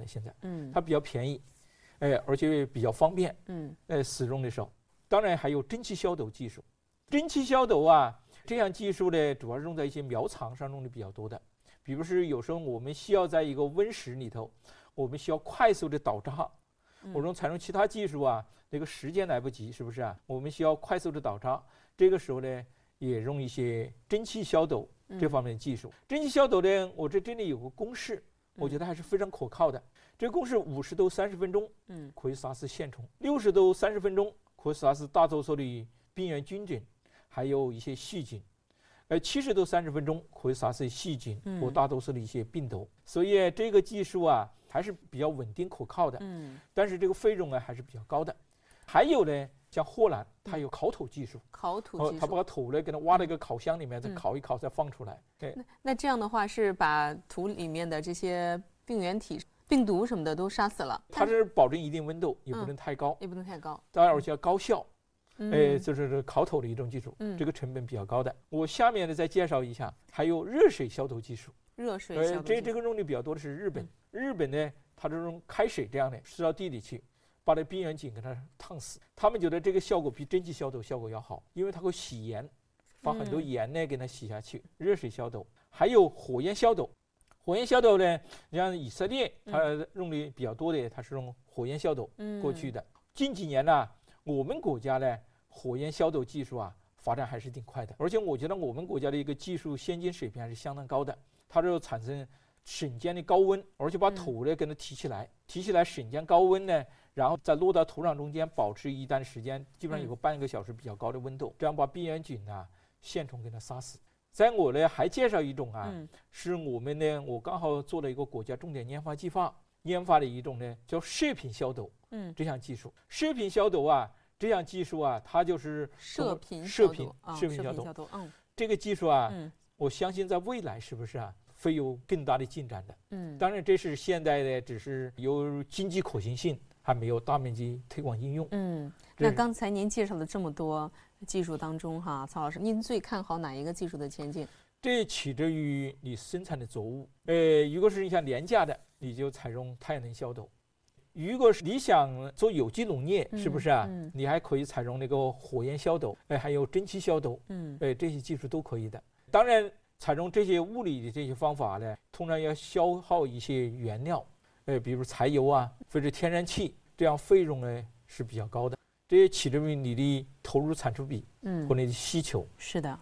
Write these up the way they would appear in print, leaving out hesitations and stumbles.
的，现在，它比较便宜，而且比较方便，使用的时候，当然还有蒸汽消毒技术。蒸汽消毒啊，这项技术呢，主要是用在一些苗场上用的比较多的。比如是有时候我们需要在一个温室里头，我们需要快速的倒渣，我们采用其他技术啊，那个时间来不及，是不是啊？我们需要快速的倒渣，这个时候呢，也用一些蒸汽消毒这方面的技术。蒸汽消毒呢，我这里有个公式，我觉得还是非常可靠的。这个公式50度30分钟，可以杀死线虫；60度30分钟可以杀死大多数的病原菌种，还有一些细菌。70度30分钟可以杀死细菌和大多数的一些病毒，所以这个技术啊还是比较稳定可靠的。但是这个费用呢还是比较高的。还有呢，像荷兰，它有烤土技术。 烤土技术， 它把土呢给它挖到一个烤箱里面，再烤一烤，再放出来。 那这样的话是把土里面的这些病原体、病毒什么的都杀死了。 它是保证一定温度，也不能太高， 也不能太高， 当然而且要高效。就是烤土的一种技术，这个成本比较高的。我下面呢再介绍一下，还有热水消毒技术。 热水消毒， 这个用的比较多的是日本。日本呢，它是用开水这样的施到地里去，把这病原菌给它烫死。他们觉得这个效果比蒸汽消毒效果要好，因为它会洗盐，把很多盐呢给它洗下去。热水消毒，还有火焰消毒。火焰消毒呢，像以色列它用的比较多的，它是用火焰消毒过去的。近几年呢，我们国家呢，火焰消毒技术啊，发展还是挺快的，而且我觉得我们国家的一个技术先进水平还是相当高的。它就产生瞬间的高温，而且把土呢给它提起来，瞬间高温呢，然后再落到土壤中间，保持一段时间，基本上有个半个小时比较高的温度，这样把病原菌啊、线虫给它杀死。在我呢还介绍一种啊，是我们呢，我刚好做了一个国家重点研发计划，研发的一种呢叫射频消毒。这项技术，射频消毒啊，这项技术啊，它就是射频消毒。这个技术啊，我相信在未来是不是啊，会有更大的进展的。当然这是现在的只是有经济可行性，还没有大面积推广应用。 那刚才您介绍了这么多技术当中哈，曹老师，您最看好哪一个技术的前景？ 这取决于你生产的作物。如果是你想廉价的，你就采用太阳能消毒；如果是你想做有机农业，是不是啊？你还可以采用那个火焰消毒，还有蒸汽消毒，这些技术都可以的。当然，采用这些物理的这些方法呢，通常要消耗一些原料，比如柴油啊，或者天然气，这样费用呢是比较高的。这也起决于你的投入产出比，和你的需求。 是的。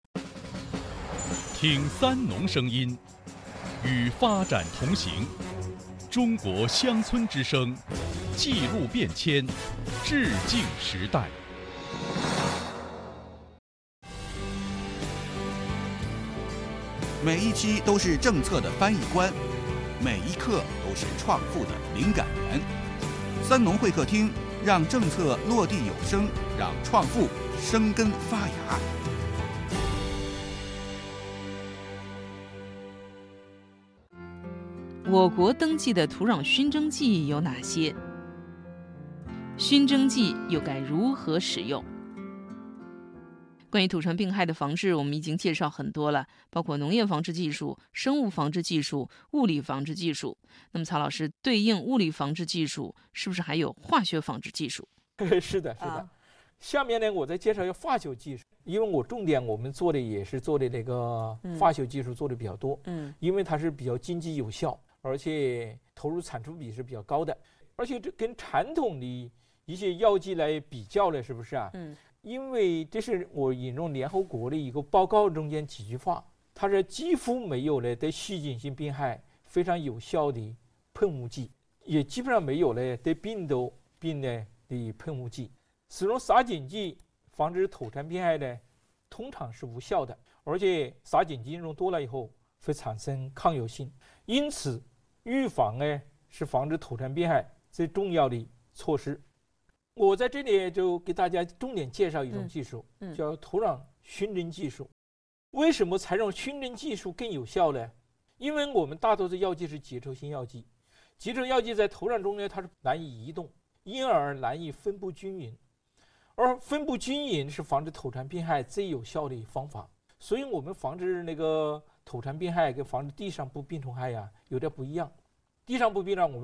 听三农声音，与发展同行。中国乡村之声，记录变迁，致敬时代。 每一期都是政策的翻译官，每一刻都是创富的灵感源。三农会客厅，让政策落地有声，让创富生根发芽。 我国登记的土壤熏蒸剂有哪些？熏蒸剂又该如何使用？关于土传病害的防治，我们已经介绍很多了，包括农业防治技术、生物防治技术、物理防治技术。那么曹老师，对应物理防治技术，是不是还有化学防治技术？ 是的。下面呢，我再介绍一下化学技术，因为我重点我们做的也是做的那个化学技术做的比较多，因为它是比较经济有效，而且投入产出比是比较高的，而且这跟传统的一些药剂来比较了，是不是啊？因为这是我引用联合国的一个报告中间几句话，它是几乎没有了对细菌性病害非常有效的喷雾剂，也基本上没有了对病毒病的喷雾剂。使用杀菌剂防止土传病害呢，通常是无效的，而且杀菌剂用多了以后会产生抗药性，因此预防呢是防止土传病害最重要的措施。我在这里就给大家重点介绍一种技术，叫土壤熏蒸技术。为什么采用熏蒸技术更有效呢？因为我们大多数药剂是结构性药剂，结构药剂在土壤中呢它是难以移动，因而难以分布均匀，而分布均匀是防止土传病害最有效的方法。所以我们防治那个土传病害跟防治地上部病虫害呀有点不一样。地上部病害我们